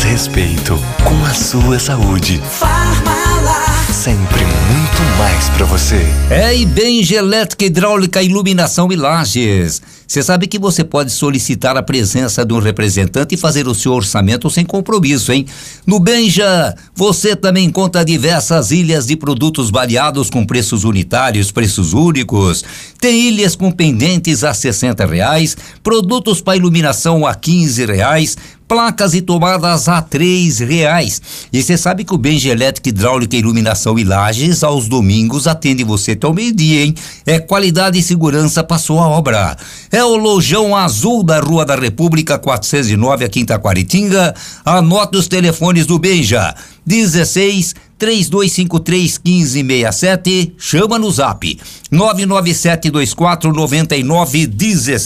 respeito com a sua saúde. Sempre muito mais pra você. Benja Elétrica, Hidráulica, Iluminação e Lajes. Você sabe que você pode solicitar a presença de um representante e fazer o seu orçamento sem compromisso, hein? No Benja, você também encontra diversas ilhas de produtos variados com preços unitários, preços únicos. Tem ilhas com pendentes a R$60, produtos para iluminação a R$15, placas e tomadas a R$3. E você sabe que o Benja Elétrica, Hidráulica, Iluminação e Lajes aos domingos atende você até o meio-dia, hein? É qualidade e segurança para sua obra. É o Lojão Azul da Rua da República 409 aqui em Taquaritinga. Anote os telefones do Benja: 16-3253-1567. Chama no Zap 997249916.